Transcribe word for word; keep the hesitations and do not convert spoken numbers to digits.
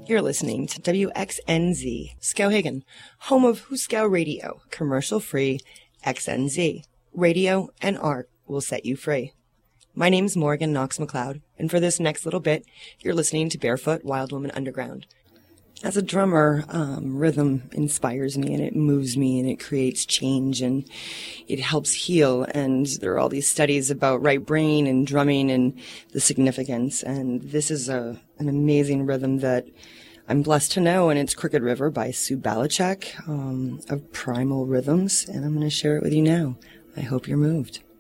You're listening to W X N Z, Skowhegan, home of Huskow Radio, commercial-free X N Z. Radio and art will set you free. My name's Morgan Knox McLeod, and for this next little bit, you're listening to Barefoot Wild Woman Underground. As a drummer, um, rhythm inspires me, and it moves me, and it creates change, and it helps heal. And there are all these studies about right brain and drumming and the significance. And this is a an amazing rhythm that I'm blessed to know, and it's Crooked River by Sue Balichak um, of Primal Rhythms, and I'm going to share it with you now. I hope you're moved.